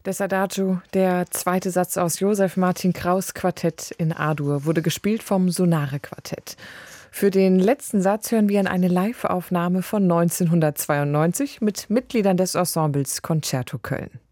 Des Adagio, der zweite Satz aus Joseph Martin Kraus' Quartett in A-Dur, wurde gespielt vom Sonare-Quartett. Für den letzten Satz hören wir in eine Live-Aufnahme von 1992 mit Mitgliedern des Ensembles Concerto Köln.